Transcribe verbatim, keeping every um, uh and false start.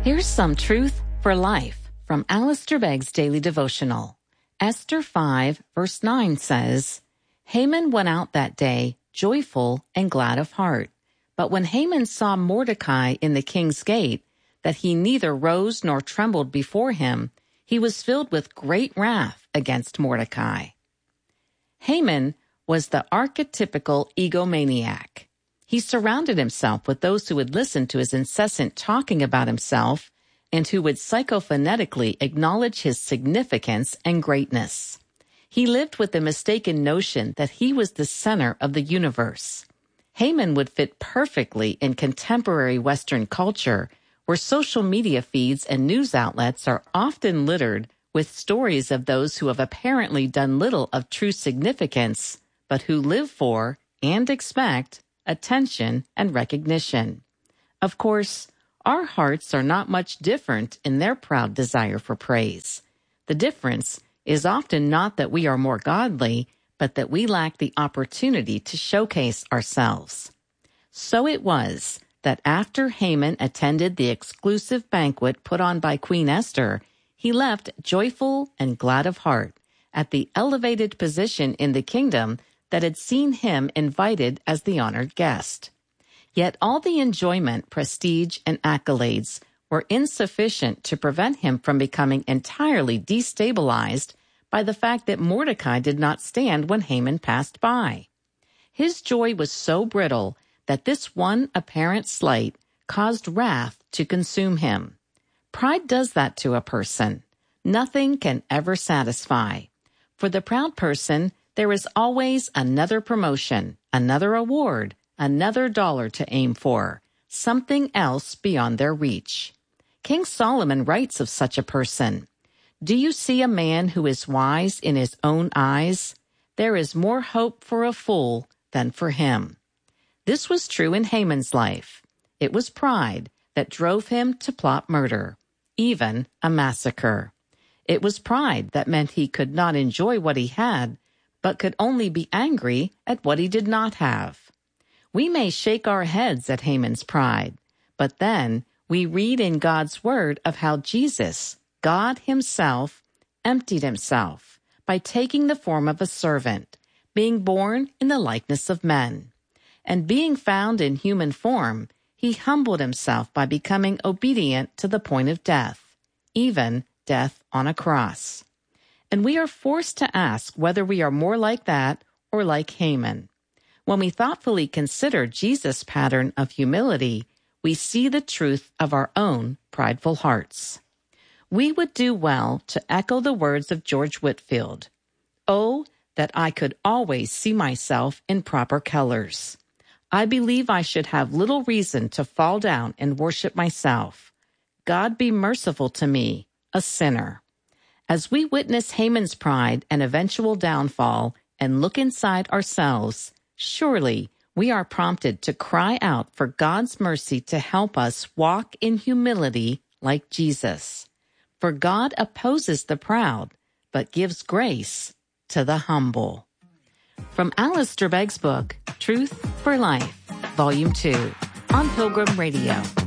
Here's some truth for life from Alistair Begg's Daily Devotional. Esther five, verse nine says, Haman went out that day joyful and glad of heart. But when Haman saw Mordecai in the king's gate, that he neither rose nor trembled before him, he was filled with great wrath against Mordecai. Haman was the archetypical egomaniac. He surrounded himself with those who would listen to his incessant talking about himself and who would psychophonetically acknowledge his significance and greatness. He lived with the mistaken notion that he was the center of the universe. Haman would fit perfectly in contemporary Western culture, where social media feeds and news outlets are often littered with stories of those who have apparently done little of true significance, but who live for and expect attention and recognition. Of course, our hearts are not much different in their proud desire for praise. The difference is often not that we are more godly, but that we lack the opportunity to showcase ourselves. So it was that after Haman attended the exclusive banquet put on by Queen Esther, he left joyful and glad of heart at the elevated position in the kingdom that had seen him invited as the honored guest. Yet all the enjoyment, prestige, and accolades were insufficient to prevent him from becoming entirely destabilized by the fact that Mordecai did not stand when Haman passed by. His joy was so brittle that this one apparent slight caused wrath to consume him. Pride does that to a person. Nothing can ever satisfy. For the proud person, there is always another promotion, another award, another dollar to aim for, something else beyond their reach. King Solomon writes of such a person, Do you see a man who is wise in his own eyes? There is more hope for a fool than for him. This was true in Haman's life. It was pride that drove him to plot murder, even a massacre. It was pride that meant he could not enjoy what he had, but could only be angry at what he did not have. We may shake our heads at Haman's pride, but then we read in God's word of how Jesus, God himself, emptied himself by taking the form of a servant, being born in the likeness of men. And being found in human form, he humbled himself by becoming obedient to the point of death, even death on a cross. And we are forced to ask whether we are more like that or like Haman. When we thoughtfully consider Jesus' pattern of humility, we see the truth of our own prideful hearts. We would do well to echo the words of George Whitefield. Oh, that I could always see myself in proper colors. I believe I should have little reason to fall down and worship myself. God be merciful to me, a sinner. As we witness Haman's pride and eventual downfall and look inside ourselves, surely we are prompted to cry out for God's mercy to help us walk in humility like Jesus. For God opposes the proud, but gives grace to the humble. From Alistair Begg's book, Truth for Life, Volume two, on Pilgrim Radio.